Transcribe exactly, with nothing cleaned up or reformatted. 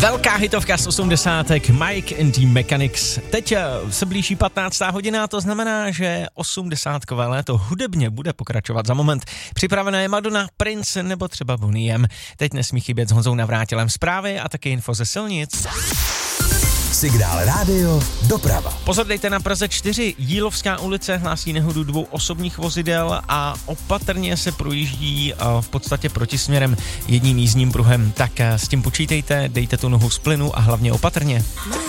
Velká hitovka z osmdesátek, Mike and the Mechanics. Teď se blíží patnáctá hodina, to znamená, že osmdesátkové léto hudebně bude pokračovat za moment. Připravená je Madonna, Prince nebo třeba Boney M. Teď nesmí chybět s Honzou Navrátilem zprávy a taky info ze silnic. Signál rádio, doprava. Pozor, dejte na Praze čtyři, Jílovská ulice hlásí nehodu dvou osobních vozidel a opatrně se projíždí v podstatě protisměrem jedním jízdním pruhem. Tak s tím počítejte, dejte tu nohu z plynu a hlavně opatrně.